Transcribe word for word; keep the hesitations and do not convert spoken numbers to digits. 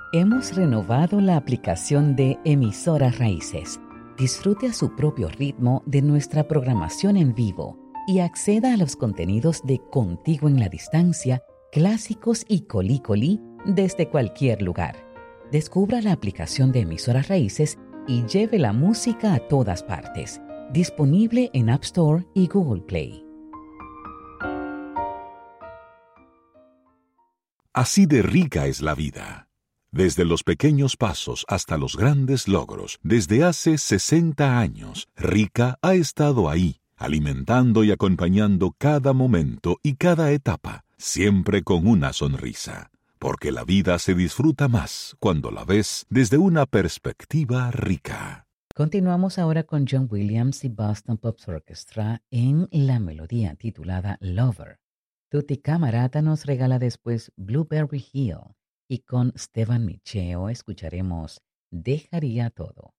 Hemos renovado la aplicación de Emisoras Raíces. Disfrute a su propio ritmo de nuestra programación en vivo y acceda a los contenidos de Contigo en la Distancia, clásicos y Colí Colí desde cualquier lugar. Descubra la aplicación de Emisoras Raíces y lleve la música a todas partes. Disponible en App Store y Google Play. Así de rica es la vida. Desde los pequeños pasos hasta los grandes logros, desde hace sesenta años, Rica ha estado ahí, alimentando y acompañando cada momento y cada etapa, siempre con una sonrisa. Porque la vida se disfruta más cuando la ves desde una perspectiva rica. Continuamos ahora con John Williams y Boston Pops Orchestra en la melodía titulada Lover. Tutti Camarata nos regala después Blueberry Hill y con Stefan Micheo escucharemos Dejaría Todo.